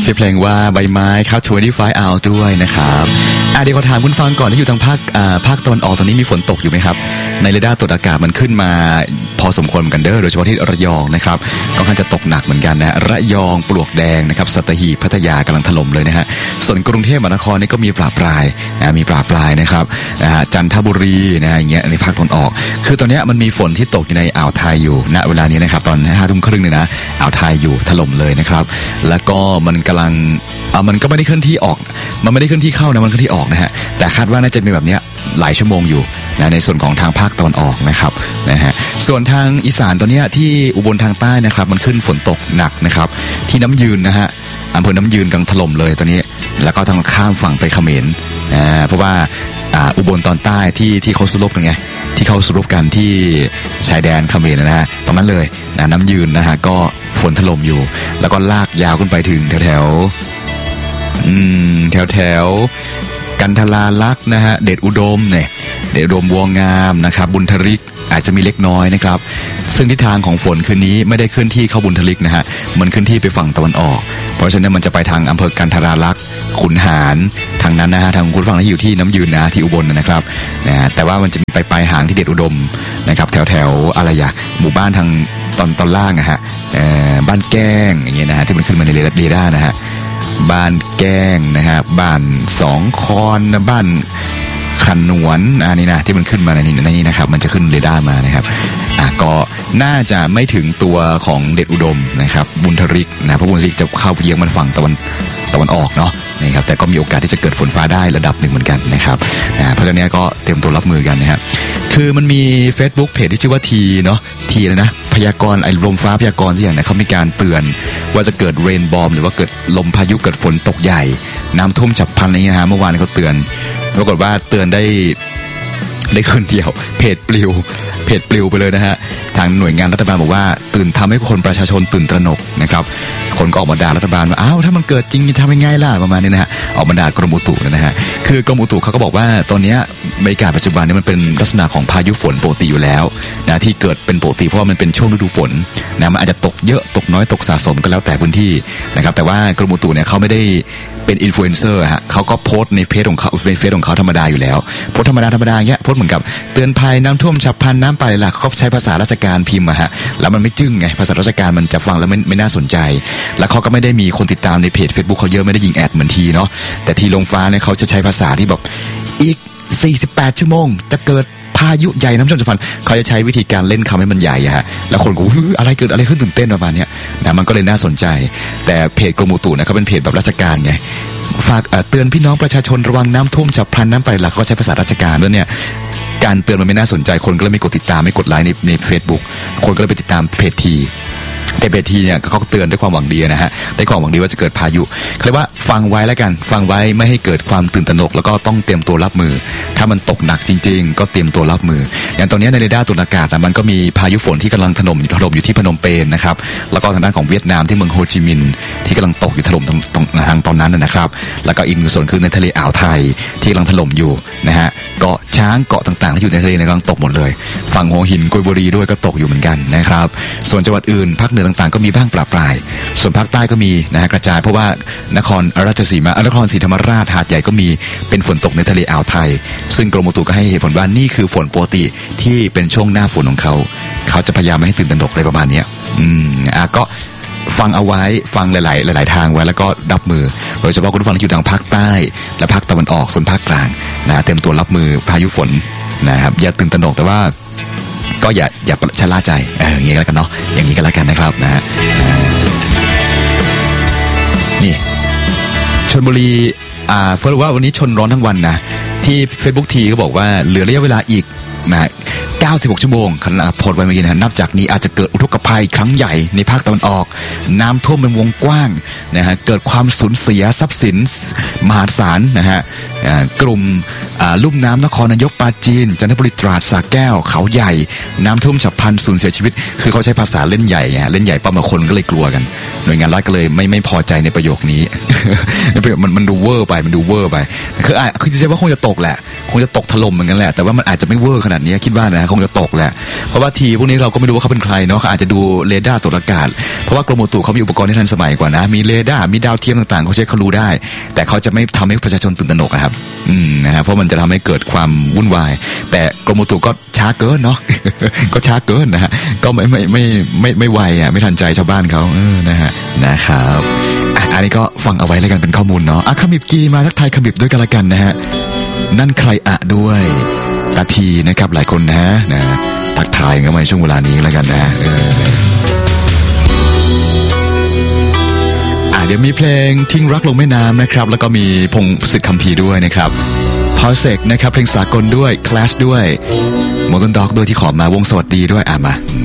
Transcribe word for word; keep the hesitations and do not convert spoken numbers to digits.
เสียเพลงว่าใบไม้ครับยี่สิบห้า hours ด้วยนะครับอ่ะเดี๋ยวขอถามคุณฟังก่อนที่อยู่ทางภาคอ่าภาคตะวันออกตอนนี้มีฝนตกอยู่ไหมครับในเรดาร์ตรวจอากาศมันขึ้นมาพอสมควรเหมือนกันเด้อโดยเฉพาะที่ระยองนะครับก็ค่อนข้างจะตกหนักเหมือนกันนะระยองปลวกแดงนะครับสัตหีบพัทยากำลังถล่มเลยนะฮะส่วนกรุงเทพมหานครนี่ก็มีปราปรายนะมีปราปรายนะครับอ่าจันทบุรีนะอย่างเงี้ยในภาคตะวันออกคือตอนนี้มันมีฝนที่ตกอยู่ในอ่าวไทยอยู่ณเวลานี้นะครับตอนห้าทุ่มครึ่งเนี่ยนะอ่าวไทยอยู่ถล่มเลยนะครับแล้วก็มันกำลังอ่ามันก็ไม่ได้เคลื่อนที่ออกมันไม่ได้เคลื่อนที่เข้านะมันเคลื่อนที่ออกนะฮะแต่คาดว่าน่าจะมีแบบเนี้ยหลายชั่วโมงอยู่นะในส่วนของทางภาคตะวันออกนะครับนะฮะส่วนทางอีสานตอนนี้ที่อุบลทางใต้นะครับมันขึ้นฝนตกหนักนะครับที่น้ำยืนนะฮะอำเภอน้ำยืนกำลังถล่มเลยตอนนี้แล้วก็ทางข้ามฝั่งไปเขมรอ่าเพราะว่าอ่าอุบลตอนใต้ที่ที่เขาสรุปกันไงที่เขาสรุปกันที่ชายแดนเขมรนะฮะตรงนั้นเลยนะน้ำยืนนะฮะก็ฝนถล่มอยู่แล้วก็ลากยาวขึ้นไปถึงแถวแถวอืมแถวแถวกันทลาลักษณ์นะฮะเดชอุดมเนี่ยเดชอุดมบัวงามนะครับบุญทริกอาจจะมีเล็กน้อยนะครับซึ่งทิศทางของฝนคืนนี้ไม่ได้เคลื่อนที่เข้าบุญทริกนะฮะมันเคลื่อนที่ไปฝั่งตะวันออกเพราะฉะนั้นมันจะไปทางอำเภอกันทราลักษณ์ขุนหารทางนั้นนะฮะทางคุณฝั่งที่อยู่ที่น้ำยืนนะที่อุบลนะครับนะแต่ว่ามันจะไปปลายหางที่เดชอุดมนะครับแถวแถวอะไรอย่างหมู่บ้านทางตอนตอนล่างอะฮะบ้านแก้งอย่างเงี้ยนะฮะที่มันขึ้นมาในเรดาร์นะฮะบ้านแก้งนะฮะบ้านสองคอนนะบ้านขนวนอันนี้นะที่มันขึ้นมาในนี้ในนี้นะครับมันจะขึ้นเรดาร์มานะครับอ่ะก็น่าจะไม่ถึงตัวของเดชอุดมนะครับบุญทริกนะเพราะบุญทริกจะเข้าเยื้องมันฝั่งตะวันตะวันออกเนาะนะครับแต่ก็มีโอกาสที่จะเกิดฝนฟ้าได้ระดับหนึ่งเหมือนกันนะครับนะเพราะฉะนั้นก็เตรียมตัวรับมือกันนะครับคือมันมี Facebook เพจที่ชื่อว่าทีเนาะทีเลยนะพยากรณ์ไอ้ลมฟ้าพยากรณ์สักอย่างเนี่ยเขามีการเตือนว่าจะเกิดเรนบอมหรือว่าเกิดลมพายุเกิดฝนตกใหญ่น้ำท่วมฉับพลันอะไรเงี้ยนะฮะเมื่อวานเขาเตือนปรากฏว่าเตือนได้ได้คืนเดียวเพจปลิวเพจปลิวไปเลยนะฮะทางหน่วยงานรัฐบาลบอกว่าตื่นทำให้คนประชาชนตื่นตระหนกนะครับคนก็ออกมาด่ารัฐบาลว่าอ้าวถ้ามันเกิดจริงจะทำยังไงล่ะประมาณนี้นะฮะออกมาด่ากรมอุตุนะฮะคือกรมอุตุเขาก็บอกว่าตอนนี้บรรยากาศปัจจุบันนี้มันเป็นลักษณะของพายุฝนปกติอยู่แล้วนะที่เกิดเป็นปกติเพราะว่ามันเป็นช่วงฤดูฝนนะมันอาจจะตกเยอะตกน้อยตกสะสมก็แล้วแต่พื้นที่นะครับแต่ว่ากรมอุตุเนี่ยเขาไม่ได้เป็นอินฟลูเอนเซอร์ฮะเขาก็โพสในเพจของเขาในเฟซของเขาธรรมดาอยู่แล้วโพสธรรมดาธรรมดาเงี้ยโพสเหมือนกับเตือนภัยน้ำท่วมฉับพลันน้ำป่าไหลหลากเขาใช้ภาษาราชการพิมพ์อะฮะแล้วมันไม่จึ้งไงภาษาราชการมันจะฟังแล้วไม่ไม่น่าสนใจแล้วเขาก็ไม่ได้มีคนติดตามในเพจ Facebook เขาเยอะไม่ได้ยิงแอดเหมือนทีเนาะแต่ทีลงฟ้าเนี่ยเขาจะใช้ภาษาที่แบบอีกสี่สิบแปดชั่วโมงจะเกิดพายุใหญ่น้ำท่วมฉับพลันเขาจะใช้วิธีการเล่นคำให้มันใหญ่ฮะแล้วคนก็อะไรเกิดอะไรขึ้นตื่นเต้นประมาณนี้นะมันก็เลยน่าสนใจแต่เพจกรมอุตุเนี่ยเขาเป็นเพจแบบราชการไงฝากเตือนพี่น้องประชาชนระวังน้ำท่วมฉับพลันน้ำป่าไหลหลากเขาใช้ภาษาราชการแล้วเนี่ยการเตือนมันไม่น่าสนใจคนก็เลยไม่กดติดตามไม่กดไลค์ในใน Facebook คนก็เลยไปติดตามเพจทีแต่เพจทีเนี่ยเขาเตือนด้วยความหวังดีนะฮะด้วยความหวังดีว่าจะเกิดพายุเขาเรียกว่าฟังไว้แล้วกันฟังไว้ไม่ให้เกิดความตื่นตระหนกแล้วก็ต้องเตรียมตัวรับมือถ้ามันตกหนักจริงๆก็เตรียมตัวรับมืออย่างตอนนี้ในเรดาร์ตรวจอากาศมันก็มีพายุฝนที่กำลังถล่มถล่มอยู่ที่พนมเปญนะครับแล้วก็ทางด้านของเวียดนามที่เมืองโฮจิมินห์ที่กำลังตกอยู่ถล่มตรงตรงทางตอนนั้นนะครับแล้วก็อีกหนึ่งส่วนคือในทะเลอ่าวไทยที่กำลังถล่มอยู่นะฮะเกาะช้างเกาะต่างๆที่อยู่ในทะเลกำลังตกหมดเลยฝั่งหัวหินกุยบุรีด้วยก็ตกอยู่เหมือนกันนะครับส่วนจังหวัดอื่นภาคเหนือต่างๆก็มีบ้างปราปรายส่วนภาคใต้ก็มีนะฮะกระจายเพราะว่านครราชสีมานครศรีธรรมราชหาดใหญ่ก็มีเป็นฝนตกในทะเลอ่าวไทยซึ่งกรมอุตุก็ให้เหตุผลว่านี่คือฝนปกติที่เป็นช่วงหน้าฝนของเขาเขาจะพยายามไม่ให้ตื่นตระหนกอะไรประมาณนี้อืมอ่ะก็ฟังเอาไว้ฟังหลายๆหลายๆทางไว้แล้วก็รับมือโดยเฉพาะคุณผู้ฟังที่อยู่ทางภาคใต้และภาคตะวันออกส่วนภาคกลางนะเตรียมตัวรับมือพายุฝนนะครับอย่าตื่นตระหนกแต่ว่าก็อย่าอย่าชะล่าใจเอออย่างนี้ก็แล้วกันเนาะอย่างนี้ก็แล้วกันนะครับนะฮะนี่ชลบุรีอ่าเฟิร์สว่าวันนี้ชนร้อนทั้งวันนะที่ Facebook ทีก็บอกว่าเหลือระยะเวลาอีกนะเก้าสิบหกชั่วโมงขณะโพสต์ไว้เมื่อกี้นะนับจากนี้อาจจะเกิดอุทกภัยครั้งใหญ่ในภาคตะวันออกน้ำท่วมเป็นวงกว้างนะฮะเกิดความสูญเสียทรัพย์สินมหาศาลนะฮะกลุ่มลุ่มน้ำนครนายกปราจีนจันทบุรีตราดสระแก้วเขาใหญ่น้ำท่วมฉับพลันสูญเสียชีวิตคือเขาใช้ภาษาเล่นใหญ่ไงเล่นใหญ่ปั๊บคนก็เลยกลัวกันหน่วยงานรัฐก็เลยไม่ไม่พอใจในประโยคนี้ มันมันดูเวอร์ไปมันดูเวอร์ไปคืออ่ะคือจะว่าคงจะตกแหละคงจะตกถล่มเหมือนกันแหละแต่ว่ามันอาจจะไม่เวอร์ขนาดนี้คิดว่านะคคงจะตกแหละเพราะว่าทีพวกนี้เราก็ไม่รู้ว่าเขาเป็นใครเนาะเขาอาจจะดูเรดาร์ตรวจอากาศเพราะว่ากรมอุตุเขามีอุปกรณ์ที่ทันสมัยกว่านะมีเรดาร์มีดาวเทียมต่างๆเขาใช้เขารู้ได้แต่เขาจะไม่ทำให้ประชาชนตื่นตระหนกครับอืมนะฮะเพราะมันจะทำให้เกิดความวุ่นวายแต่กรมอุตุก็ช้าเกินเนาะ ก็ช้าเกินนะฮะก็ไม่ไม่ไม่ไม่ไม่ไวอ่ะไม่ทันใจชาวบ้านเขาเออนะฮะนะครับอ่ะอันนี้ก็ฟังเอาไว้แล้วกันเป็นข้อมูลเนาะอ่ะขมิบกีมาทักทายขมิบด้วยกันละกันนะฮะนั่นใครอะด้วยตาทีนะครับหลายคนนะนะทักทายกันมาในช่วงเวลานี้แล้วกันนะเอออ่ะเดี๋ยวมีเพลงทิ้งรักลงแม่น้ำนะครับแล้วก็มีพงศ์สิทธิ์คัมภีร์ด้วยนะครับพอเซกนะครับเพลงสากลด้วยคลาสด้วยโมเดิร์นด็อกด้วยที่ขอมาวงสวัสดีด้วยอ่ะมา